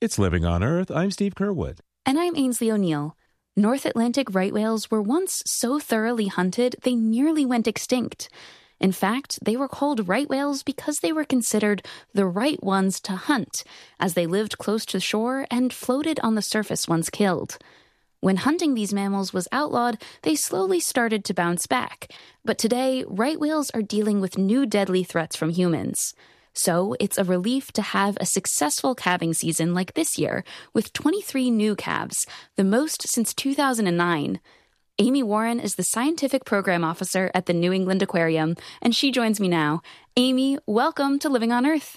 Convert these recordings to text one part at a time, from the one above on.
It's Living on Earth. I'm Steve Curwood. And I'm Ainsley O'Neill. North Atlantic right whales were once so thoroughly hunted they nearly went extinct. In fact, they were called right whales because they were considered the right ones to hunt, as they lived close to shore and floated on the surface once killed. When hunting these mammals was outlawed, they slowly started to bounce back. But today, right whales are dealing with new deadly threats from humans. So it's a relief to have a successful calving season like this year, with 23 new calves, the most since 2009. Amy Warren is the Scientific Program Officer at the New England Aquarium, and she joins me now. Amy, welcome to Living on Earth.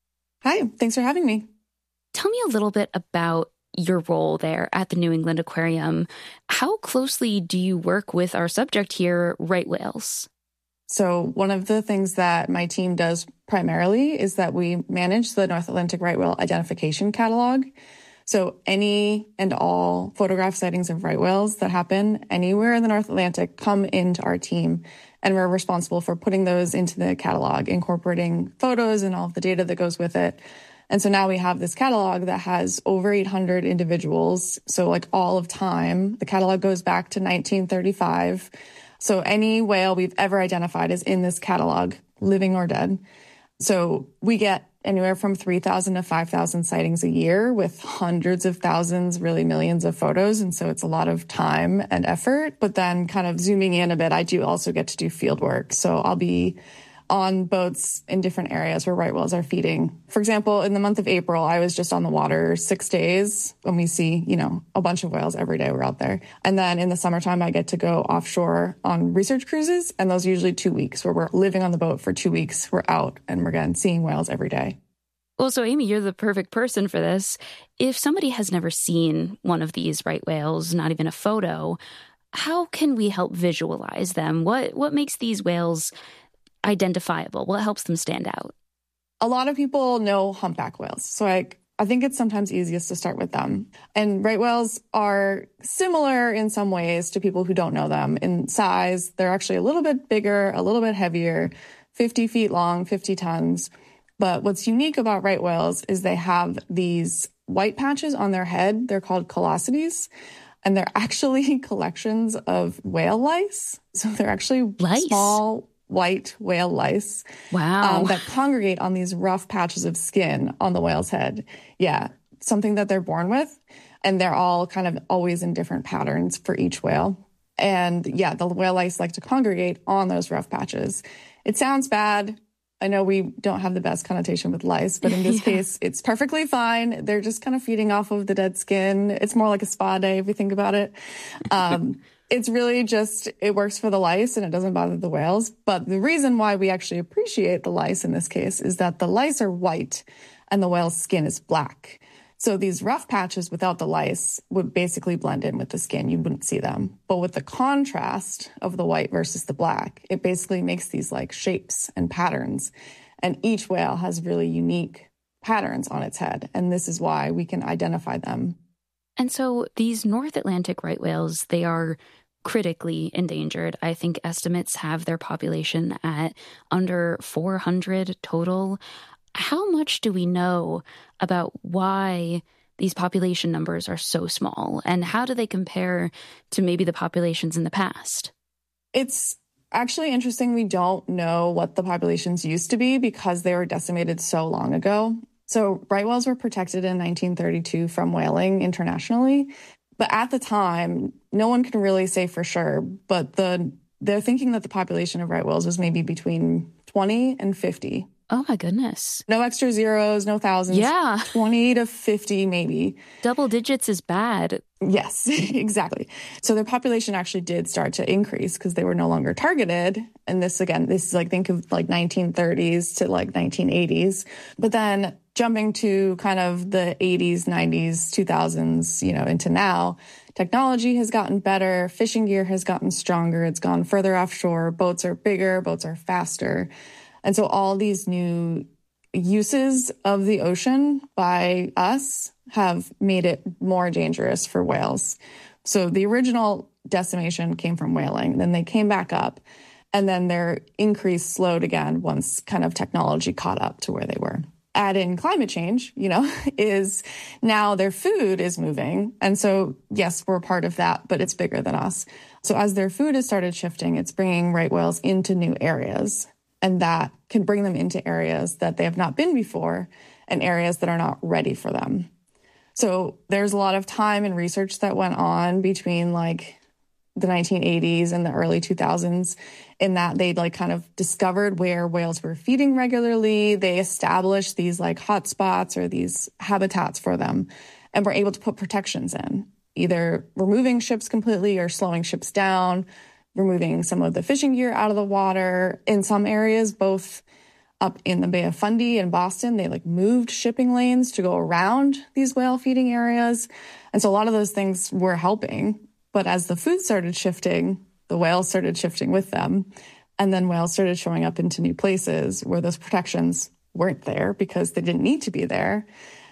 Hi, thanks for having me. Tell me a little bit about your role there at the New England Aquarium. How closely do you work with our subject here, right whales? So one of the things that my team does primarily is that we manage the North Atlantic right whale identification catalog. So any and all photograph sightings of right whales that happen anywhere in the North Atlantic come into our team, and we're responsible for putting those into the catalog, incorporating photos and all of the data that goes with it. And so now we have this catalog that has over 800 individuals. So like all of time, the catalog goes back to 1935. So any whale we've ever identified is in this catalog, living or dead. So we get anywhere from 3,000 to 5,000 sightings a year with hundreds of thousands, really millions of photos. And so it's a lot of time and effort. But then kind of zooming in a bit, I do also get to do field work. So I'll be on boats in different areas where right whales are feeding. For example, in the month of April, I was just on the water 6 days when we see, a bunch of whales every day we're out there. And then in the summertime, I get to go offshore on research cruises. And those are usually 2 weeks where we're living on the boat for 2 weeks. We're out and we're again seeing whales every day. Well, so Amy, you're the perfect person for this. If somebody has never seen one of these right whales, not even a photo, how can we help visualize them? What makes these whales identifiable? What helps them stand out? A lot of people know humpback whales. So I think it's sometimes easiest to start with them. And right whales are similar in some ways to people who don't know them. In size, they're actually a little bit bigger, a little bit heavier, 50 feet long, 50 tons. But what's unique about right whales is they have these white patches on their head. They're called callosities. And they're actually collections of whale lice. So they're actually small white whale lice. Wow. That congregate on these rough patches of skin on the whale's head. Yeah, something that they're born with. And they're all kind of always in different patterns for each whale. And yeah, the whale lice like to congregate on those rough patches. It sounds bad. I know we don't have the best connotation with lice, but in this case, it's perfectly fine. They're just kind of feeding off of the dead skin. It's more like a spa day if you think about it. It's really just, it works for the lice and it doesn't bother the whales. But the reason why we actually appreciate the lice in this case is that the lice are white and the whale's skin is black. So these rough patches without the lice would basically blend in with the skin. You wouldn't see them. But with the contrast of the white versus the black, it basically makes these like shapes and patterns. And each whale has really unique patterns on its head. And this is why we can identify them. And so these North Atlantic right whales, they are critically endangered. I think estimates have their population at under 400 total. How much do we know about why these population numbers are so small? And how do they compare to maybe the populations in the past? It's actually interesting. We don't know what the populations used to be because they were decimated so long ago. So right whales were protected in 1932 from whaling internationally. But at the time, no one can really say for sure. But they're thinking that the population of right whales was maybe between 20 and 50. Oh, my goodness. No extra zeros, no thousands. Yeah. 20 to 50, maybe. Double digits is bad. Yes, exactly. So their population actually did start to increase because they were no longer targeted. And this is like, think of like 1930s to like 1980s. But then jumping to kind of the 80s, 90s, 2000s, into now, technology has gotten better. Fishing gear has gotten stronger. It's gone further offshore. Boats are bigger. Boats are faster. And so all these new uses of the ocean by us have made it more dangerous for whales. So the original decimation came from whaling, then they came back up, and then their increase slowed again once kind of technology caught up to where they were. add in climate change, is now their food is moving. And so, yes, we're part of that, but it's bigger than us. So as their food has started shifting, it's bringing right whales into new areas. And that can bring them into areas that they have not been before and areas that are not ready for them. So there's a lot of time and research that went on between like the 1980s and the early 2000s in that they like kind of discovered where whales were feeding regularly. They established these like hotspots or these habitats for them and were able to put protections in, either removing ships completely or slowing ships down, removing some of the fishing gear out of the water. In some areas, both up in the Bay of Fundy in Boston, they like moved shipping lanes to go around these whale feeding areas. And so a lot of those things were helping. But as the food started shifting, the whales started shifting with them. And then whales started showing up into new places where those protections weren't there because they didn't need to be there.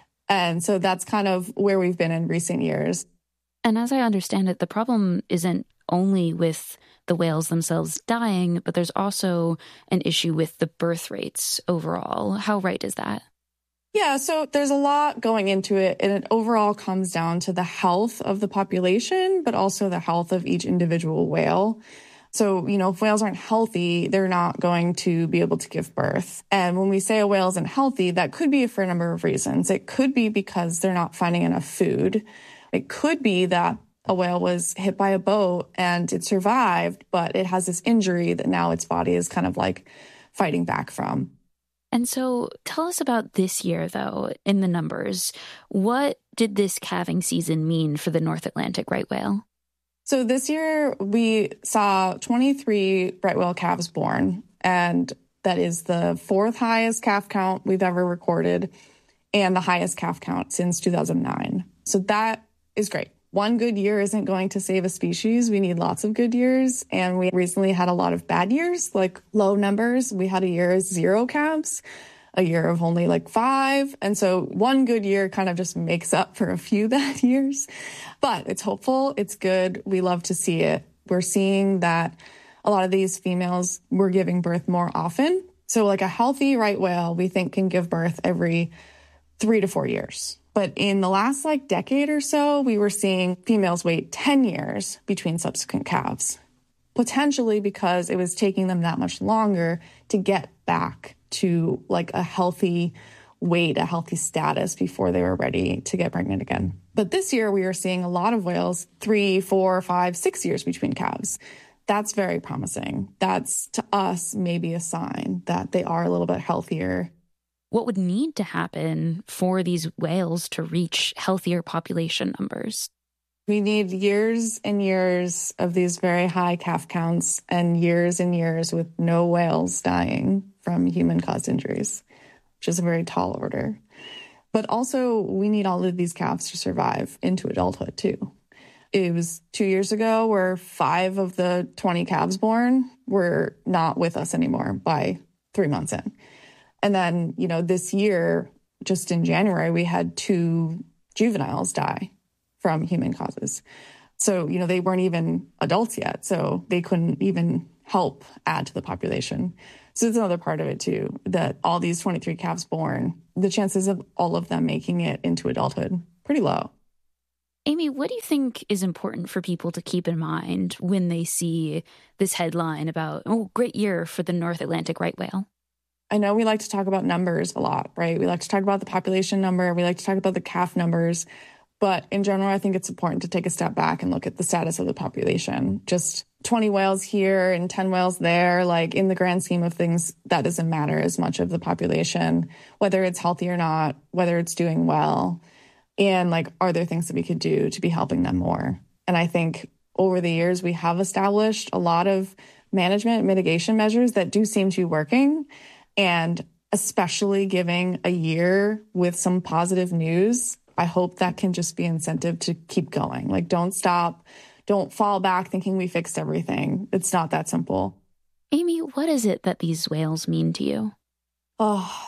And so that's kind of where we've been in recent years. And as I understand it, the problem isn't only with the whales themselves dying, but there's also an issue with the birth rates overall. How right is that? Yeah, so there's a lot going into it, and it overall comes down to the health of the population, but also the health of each individual whale. So, if whales aren't healthy, they're not going to be able to give birth. And when we say a whale isn't healthy, that could be for a number of reasons. It could be because they're not finding enough food. It could be that a whale was hit by a boat and it survived, but it has this injury that now its body is kind of like fighting back from. And so tell us about this year, though, in the numbers. What did this calving season mean for the North Atlantic right whale? So this year we saw 23 right whale calves born, and that is the fourth highest calf count we've ever recorded and the highest calf count since 2009. So that is great. One good year isn't going to save a species. We need lots of good years. And we recently had a lot of bad years, like low numbers. We had a year of 0 calves, a year of only like 5. And so one good year kind of just makes up for a few bad years. But it's hopeful. It's good. We love to see it. We're seeing that a lot of these females were giving birth more often. So like a healthy right whale, we think can give birth every 3 to 4 years. But in the last decade or so, we were seeing females wait 10 years between subsequent calves, potentially because it was taking them that much longer to get back to a healthy weight, a healthy status before they were ready to get pregnant again. But this year we are seeing a lot of whales 3, 4, 5, 6 years between calves. That's very promising. That's, to us, maybe a sign that they are a little bit healthier. What would need to happen for these whales to reach healthier population numbers? We need years and years of these very high calf counts and years with no whales dying from human-caused injuries, which is a very tall order. But also, we need all of these calves to survive into adulthood, too. It was 2 years ago where 5 of the 20 calves born were not with us anymore by 3 months in. And then, this year, just in January, we had 2 juveniles die from human causes. So, they weren't even adults yet, so they couldn't even help add to the population. So it's another part of it, too, that all these 23 calves born, the chances of all of them making it into adulthood, pretty low. Amy, what do you think is important for people to keep in mind when they see this headline about, great year for the North Atlantic right whale? I know we like to talk about numbers a lot, right? We like to talk about the population number. We like to talk about the calf numbers. But in general, I think it's important to take a step back and look at the status of the population. Just 20 whales here and 10 whales there, in the grand scheme of things, that doesn't matter as much of the population, whether it's healthy or not, whether it's doing well, and are there things that we could do to be helping them more? And I think over the years, we have established a lot of management mitigation measures that do seem to be working. And especially giving a year with some positive news, I hope that can just be incentive to keep going. Don't stop. Don't fall back thinking we fixed everything. It's not that simple. Amy, what is it that these whales mean to you? Oh,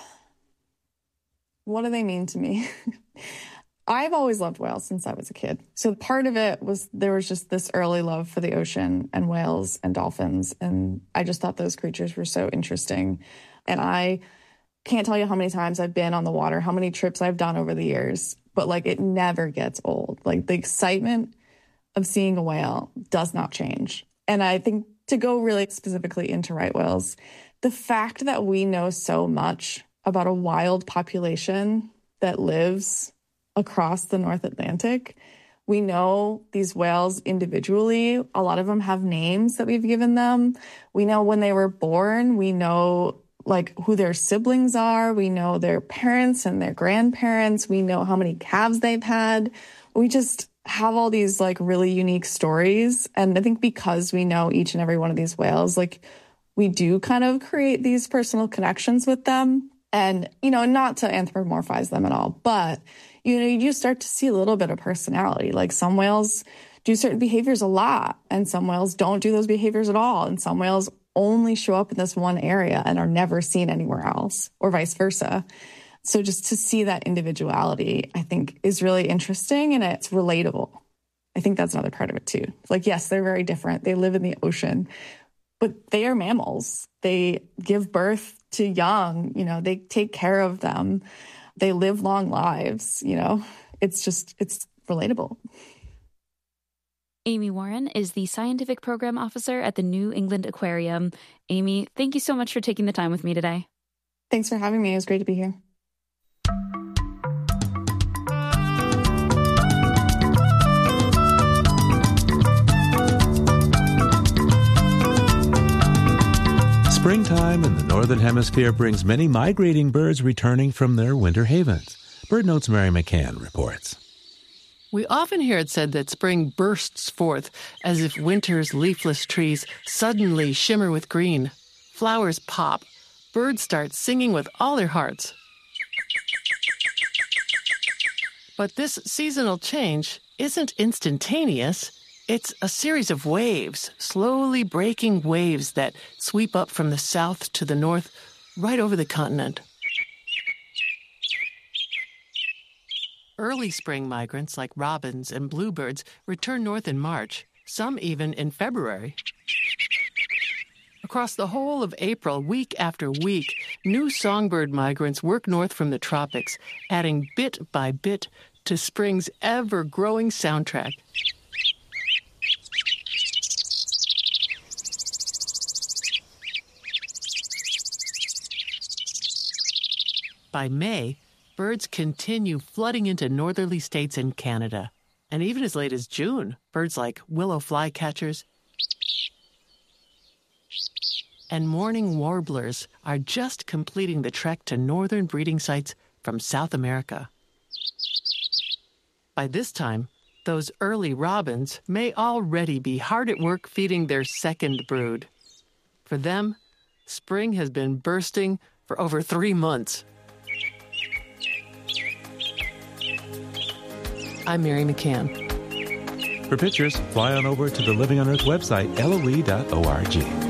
what do they mean to me? I've always loved whales since I was a kid. So part of it was there was just this early love for the ocean and whales and dolphins. And I just thought those creatures were so interesting. And I can't tell you how many times I've been on the water, how many trips I've done over the years, but like it never gets old. Like the excitement of seeing a whale does not change. And I think to go really specifically into right whales, the fact that we know so much about a wild population that lives across the North Atlantic, we know these whales individually. A lot of them have names that we've given them. We know when they were born. We know like who their siblings are. We know their parents and their grandparents. We know how many calves they've had. We just have all these like really unique stories. And I think because we know each and every one of these whales, like we do kind of create these personal connections with them. And, you know, not to anthropomorphize them at all, but, you know, you do start to see a little bit of personality. Like some whales do certain behaviors a lot, and some whales don't do those behaviors at all. And some whales only show up in this one area and are never seen anywhere else, or vice versa. So just to see that individuality, I think, is really interesting, and it's relatable. I think that's another part of it too. Like, yes, they're very different. They live in the ocean, but they are mammals. They give birth to young, you know, they take care of them. They live long lives, you know. It's relatable. Amy Warren is the Scientific Program Officer at the New England Aquarium. Amy, thank you so much for taking the time with me today. Thanks for having me. It was great to be here. Springtime in the Northern Hemisphere brings many migrating birds returning from their winter havens. BirdNote's Mary McCann reports. We often hear it said that spring bursts forth as if winter's leafless trees suddenly shimmer with green. Flowers pop. Birds start singing with all their hearts. But this seasonal change isn't instantaneous. It's a series of waves, slowly breaking waves that sweep up from the south to the north, right over the continent. Early spring migrants like robins and bluebirds return north in March, some even in February. Across the whole of April, week after week, new songbird migrants work north from the tropics, adding bit by bit to spring's ever-growing soundtrack. By May, birds continue flooding into northerly states and Canada. And even as late as June, birds like willow flycatchers and mourning warblers are just completing the trek to northern breeding sites from South America. By this time, those early robins may already be hard at work feeding their second brood. For them, spring has been bursting for over 3 months. I'm Mary McCann. For pictures, fly on over to the Living on Earth website, loe.org.